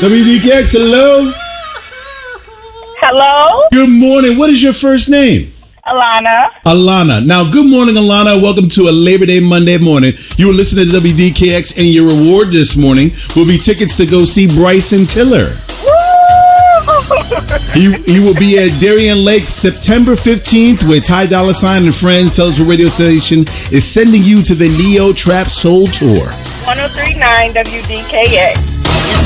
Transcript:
WDKX, hello. Hello? Good morning. What is your first name? Alana. Alana. Now, good morning, Alana. Welcome to a Labor Day Monday morning. You were listening to WDKX, and your reward this morning will be tickets to go see Bryson Tiller. He will be at Darien Lake September 15th, where Ty Dolla $ign and Friends Television Radio Station is sending you to the Neo Trap Soul Tour. 1039 WDKX.